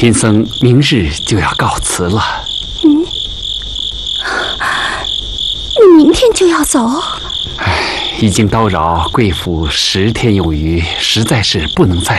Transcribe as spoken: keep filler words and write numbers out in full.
贫僧明日就要告辞了。 嗯，你明天就要走？ 唉，已经叨扰贵府十天有余，实在是不能再